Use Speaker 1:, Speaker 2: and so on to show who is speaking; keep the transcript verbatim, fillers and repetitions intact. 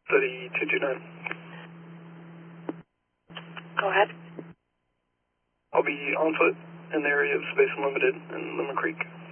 Speaker 1: Study two two nine.
Speaker 2: Go ahead.
Speaker 1: I'll be on foot in the area of Space Unlimited in Lemon Creek.